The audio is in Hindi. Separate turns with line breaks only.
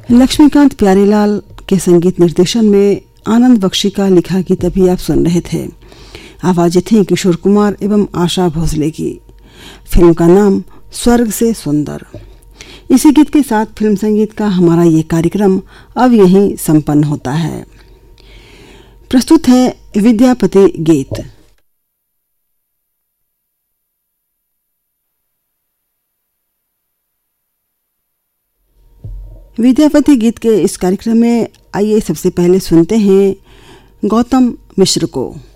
लक्ष्मीकांत प्यारेलाल के संगीत निर्देशन में आनंद बख्शी का लिखा गीत अभी आप सुन रहे थे। आवाजें थी किशोर कुमार एवं आशा भोसले की। फिल्म का नाम स्वर्ग से सुंदर। इसी गीत के साथ फिल्म संगीत का हमारा ये कार्यक्रम अब यहीं संपन्न होता है। प्रस्तुत है विद्यापति गीत। विद्यापति गीत के इस कार्यक्रम में आइए सबसे पहले सुनते हैं गौतम मिश्र को।